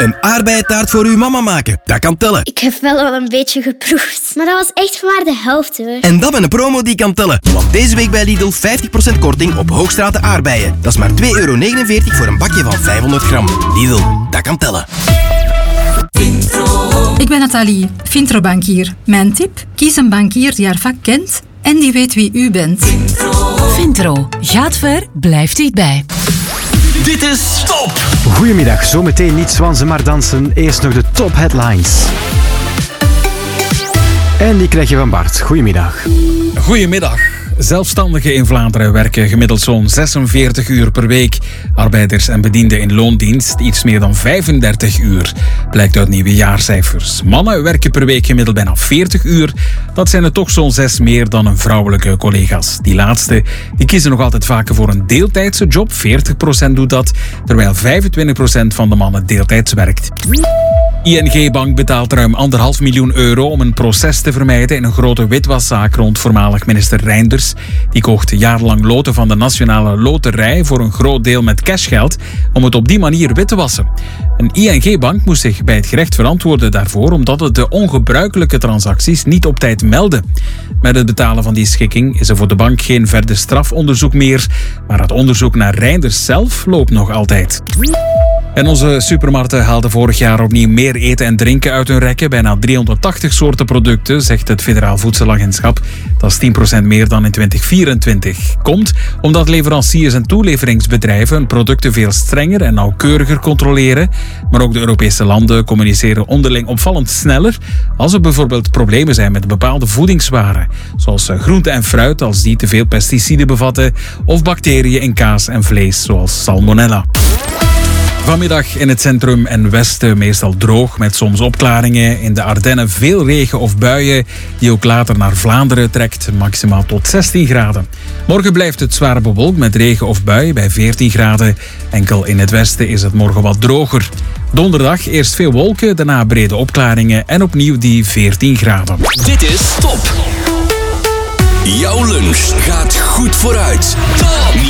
Een aardbeientaart voor uw mama maken, dat kan tellen. Ik heb wel een beetje geproefd, maar dat was echt maar de helft hoor. En dat met een promo die kan tellen. Want deze week bij Lidl 50% korting op Hoogstraten aardbeien. Dat is maar €2,49 voor een bakje van 500 gram. Lidl, dat kan tellen. Ik ben Nathalie, Fintro-bankier. Mijn tip? Kies een bankier die haar vak kent en die weet wie u bent. Fintro. Gaat ver, blijft dichtbij. Dit is Top! Goedemiddag, zometeen niet zwansen maar dansen. Eerst nog de top headlines. En die krijg je van Bart. Goedemiddag. Goedemiddag. Zelfstandigen in Vlaanderen werken gemiddeld zo'n 46 uur per week. Arbeiders en bedienden in loondienst iets meer dan 35 uur. Blijkt uit nieuwe jaarcijfers. Mannen werken per week gemiddeld bijna 40 uur. Dat zijn er toch zo'n 6 meer dan hun vrouwelijke collega's. Die laatste die kiezen nog altijd vaker voor een deeltijdse job. 40% doet dat, terwijl 25% van de mannen deeltijds werkt. ING Bank betaalt ruim €1,5 miljoen om een proces te vermijden in een grote witwaszaak rond voormalig minister Reynders. Die kocht jarenlang loten van de Nationale Loterij voor een groot deel met cashgeld om het op die manier wit te wassen. Een ING-bank moest zich bij het gerecht verantwoorden daarvoor omdat het de ongebruikelijke transacties niet op tijd meldde. Met het betalen van die schikking is er voor de bank geen verder strafonderzoek meer, maar het onderzoek naar Reynders zelf loopt nog altijd. En onze supermarkten haalden vorig jaar opnieuw meer eten en drinken uit hun rekken. Bijna 380 soorten producten, zegt het Federaal Voedselagentschap. Dat is 10% meer dan in 2024. Komt omdat leveranciers en toeleveringsbedrijven hun producten veel strenger en nauwkeuriger controleren. Maar ook de Europese landen communiceren onderling opvallend sneller als er bijvoorbeeld problemen zijn met bepaalde voedingswaren. Zoals groente en fruit als die te veel pesticiden bevatten of bacteriën in kaas en vlees zoals salmonella. Vanmiddag in het centrum en westen meestal droog met soms opklaringen. In de Ardennen veel regen of buien die ook later naar Vlaanderen trekt, maximaal tot 16 graden. Morgen blijft het zwaar bewolkt met regen of buien bij 14 graden. Enkel in het westen is het morgen wat droger. Donderdag eerst veel wolken, daarna brede opklaringen en opnieuw die 14 graden. Dit is Top! Jouw lunch gaat goed vooruit. Top!